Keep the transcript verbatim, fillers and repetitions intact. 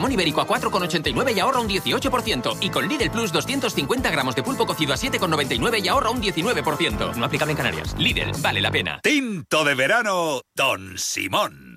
Jamón ibérico a cuatro con ochenta y nueve y ahorra un dieciocho por ciento. Y con Lidl Plus doscientos cincuenta gramos de pulpo cocido a siete con noventa y nueve y ahorra un diecinueve por ciento. No aplicable en Canarias. Lidl, vale la pena. Tinto de verano, Don Simón.